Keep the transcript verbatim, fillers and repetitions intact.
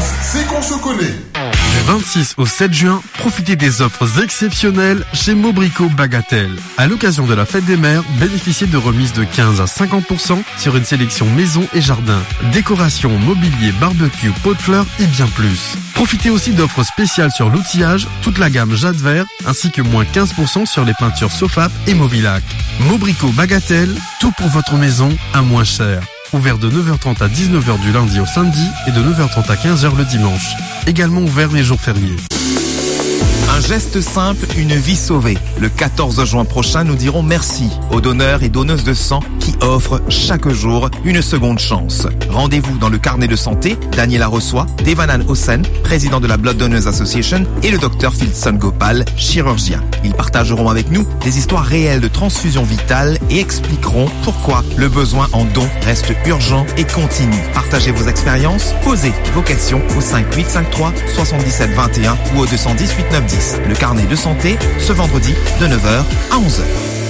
confiance, c'est qu'on se connaît. Du vingt-six au sept juin, profitez des offres exceptionnelles chez Mobrico Bagatelle. À l'occasion de la fête des mères, bénéficiez de remises de quinze à cinquante pour cent sur une sélection maison et jardin, décoration, mobilier, barbecue, pot de fleurs et bien plus. Profitez aussi d'offres spéciales sur l'outillage, toute la gamme Jade Vert, ainsi que moins quinze pour cent sur les peintures Sofap et Mobilac. Mobrico Bagatelle, tout pour votre maison à moins cher. Ouvert de neuf heures trente à dix-neuf heures du lundi au samedi et de neuf heures trente à quinze heures le dimanche. Également ouvert les jours fériés. Un geste simple, une vie sauvée. Le quatorze juin prochain, nous dirons merci aux donneurs et donneuses de sang qui offrent chaque jour une seconde chance. Rendez-vous dans le carnet de santé, Daniela Reçoit, Devanan Hossein, président de la Blood Donors Association, et le docteur Philson Gopal, chirurgien. Ils partageront avec nous des histoires réelles de transfusion vitale et expliqueront pourquoi le besoin en dons reste urgent et continu. Partagez vos expériences, posez vos questions au cinq huit cinq trois, soixante-dix-sept vingt et un ou au deux cent dix, huit neuf dix. Le carnet de santé, ce vendredi de neuf heures à onze heures.